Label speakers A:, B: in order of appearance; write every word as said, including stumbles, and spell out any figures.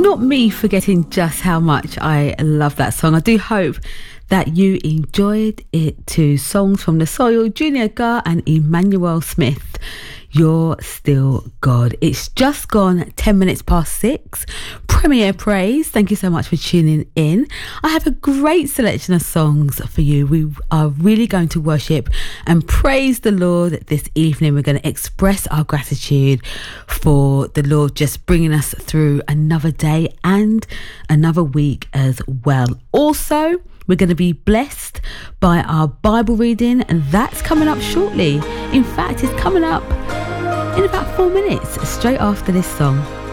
A: not me forgetting just how much I love that song. I do hope that you enjoyed it too. Songs from The Soil, Junior Gar and Emmanuel Smith. You're Still God. It's just gone ten minutes past six. Premier Praise, thank you so much for tuning in. I have a great selection of songs for you. We are really going to worship and praise the Lord this evening. We're going to express our gratitude for the Lord just bringing us through another day and another week as well. Also, we're going to be blessed by our Bible reading, and that's coming up shortly. In fact, it's coming up in about four minutes, straight after this song.